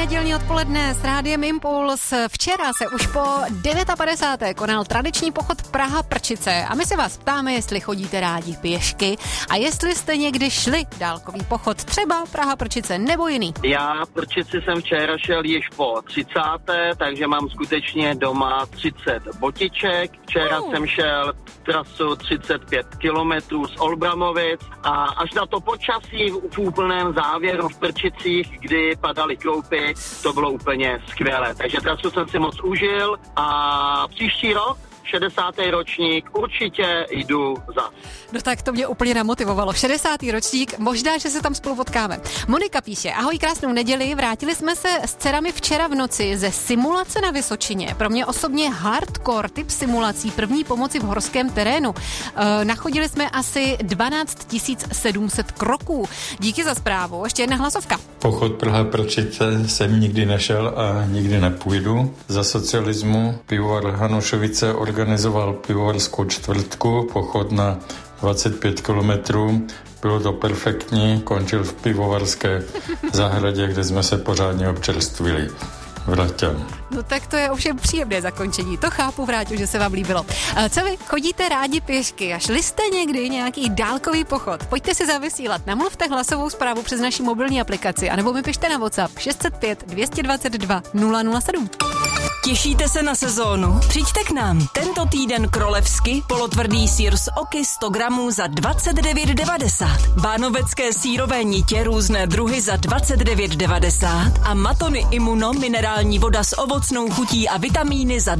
nedělní odpoledne s Rádiem Impuls. Včera se už po 59. konal tradiční pochod Praha-Prčice a my se vás ptáme, jestli chodíte rádi pěšky a jestli jste někdy šli dálkový pochod, třeba Praha-Prčice nebo jiný. Já Prčici jsem včera šel již po 30., takže mám skutečně doma 30 botiček. Včera jsem šel trasu 35 kilometrů z Olbramovic a až na to počasí v úplném závěru v Prčicích, kdy padaly kroupy, to bylo úplně skvělé. Takže trasu jsem si moc užil a příští rok 60. ročník, určitě jdu za. No tak to mě úplně namotivovalo. 60. ročník, možná, že se tam spolu potkáme. Monika píše, ahoj, krásnou neděli, vrátili jsme se s dcerami včera v noci ze simulace na Vysočině. Pro mě osobně hardcore typ simulací první pomoci v horském terénu. Nachodili jsme asi 12 700 kroků. Díky za zprávu. Ještě jedna hlasovka. Pochod Praha-Prčice jsem nikdy nešel a nikdy nepůjdu. Za socialismu pivovar Hanušovice organizoval pivovarskou čtvrtku, pochod na 25 kilometrů. Bylo to perfektní, končil v pivovarské zahradě, kde jsme se pořádně občerstvili. Vraťan. No tak to je ovšem příjemné zakončení. To chápu, Vráťo, že se vám líbilo. Co vy, chodíte rádi pěšky a šli jste někdy nějaký dálkový pochod? Pojďte si zavysílat, namluvte hlasovou zprávu přes naši mobilní aplikaci anebo mi pište na WhatsApp 605 222 007. Těšíte se na sezónu? Přijďte k nám. Tento týden krolevsky polotvrdý sýr z oky 100 gramů za 29,90. Bánovecké sýrové nitě různé druhy za 29,90 a Matony Immuno minerální voda s ovocnou chutí a vitamíny za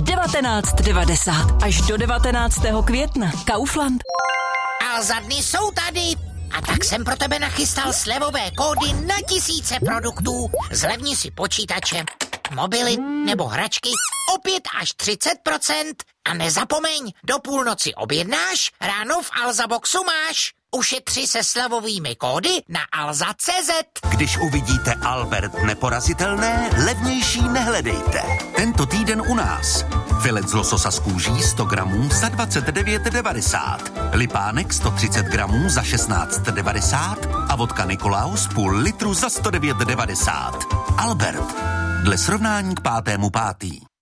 19,90. Až do 19. května. Kaufland. Alza dny jsou tady. A tak jsem pro tebe nachystal slevové kódy na tisíce produktů. Zlevni si počítače, mobily nebo hračky o 5 až 30%. A nezapomeň, do půlnoci objednáš, ráno v Alza Boxu máš. Ušetři se slevovými kódy na alza.cz. Když uvidíte Albert neporazitelné, levnější nehledejte. Tento týden u nás. Filet z lososa z kůží 100 gramů za 29,90. Lipánek 130 gramů za 16,90. A vodka Nikolaus půl litru za 109,90. Albert. Dle srovnání k 5.5.